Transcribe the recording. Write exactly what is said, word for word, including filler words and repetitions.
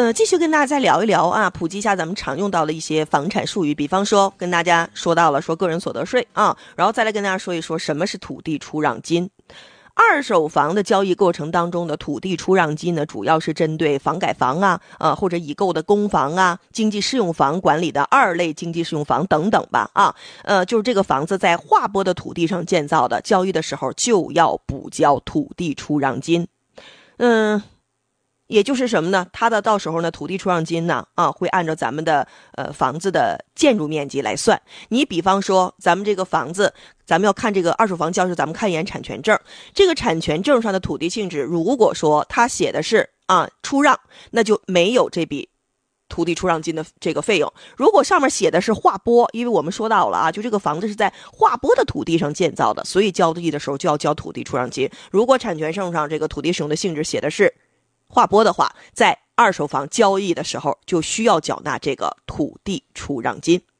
呃，继续跟大家再聊一聊啊，普及一下咱们常用到的一些房产术语，比方说跟大家说到了说个人所得税啊，然后再来跟大家说一说什么是土地出让金。二手房的交易过程当中的土地出让金呢，主要是针对房改房啊，呃或者已购的公房啊、经济适用房管理的二类经济适用房等等吧啊，呃就是这个房子在划拨的土地上建造的，交易的时候就要补交土地出让金。嗯。也就是什么呢？它的到时候呢，土地出让金呢，啊，会按照咱们的呃房子的建筑面积来算。你比方说，咱们这个房子，咱们要看这个二手房交易，咱们看一眼产权证。这个产权证上的土地性质，如果说它写的是啊出让，那就没有这笔土地出让金的这个费用。如果上面写的是划拨，因为我们说到了啊，就这个房子是在划拨的土地上建造的，所以交易的时候就要交土地出让金。如果产权证上这个土地使用的性质写的是划拨的话，在二手房交易的时候就需要缴纳这个土地出让金。